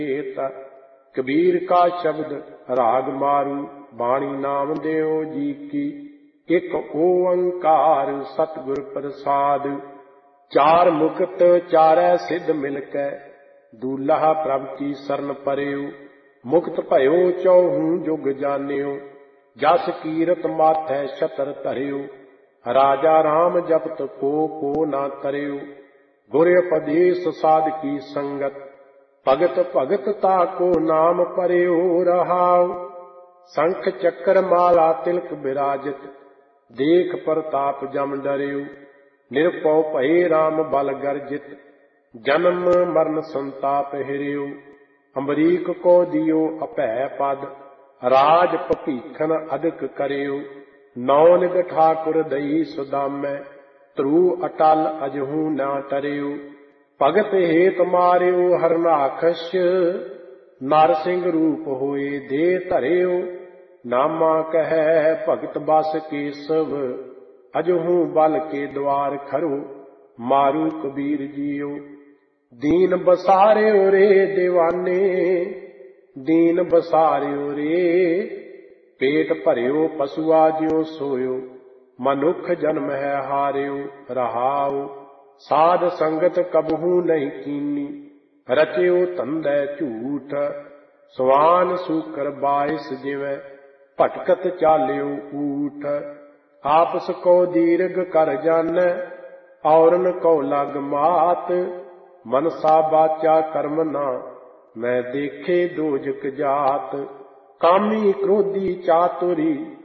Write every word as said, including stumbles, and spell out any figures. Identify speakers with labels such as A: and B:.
A: कबीर का शब्द राग मारू, बाणी नाम देओ जी की। एक ओंकार सतगुर प्रसाद, चार मुकत चारै सिद्ध मिलकै, दूल्हा प्रभ की शरण परयो। मुक्त भयो चौहूं जुग जान्यो, जस कीरत माथै छतर धर्यो। राजा राम जपत को को ना तरयो, गुर उपदेश साध की संगत। भगत भगत ताको नाम परयो रहाओ, शंख चक्र माला तिलक विराजित। देख प्रताप जम डर्यो, निरपौ भये राम बल गर्जित। जन्म मरण संताप हिर्यो, अमरीक को दियो अभै पद। राज भपीखन अधिक करयो, नौ निध ठाकुर दई सुदामै। ध्रुव अटल अजहू ना टरयो, भगत हेत मार्यो हरनाखस। नर सिंह रूप होए दे धर्यो, नामा कहे भगत बस केसव। अजहू बल के द्वार खरो, मारू कबीर जियो। दीन बसार्यो रे दीवाने, दीन बसार्यो रे। पेट भर्यो पशुआ ज्यों सोयो, मनुख जन्म है हार्यो रहाओ। साध संगत कबहू नहीं कीनी, रच्यो धंधै झूठ। सवान सूकर बाइस जिवें, भटकत चाल्यो ऊठ। आपस को दीर्घ कर जानै, औरन को लग मात। मनसा बाचा कर्म ना, मैं देखे दोजक जात। कामी क्रोधी चातुरी,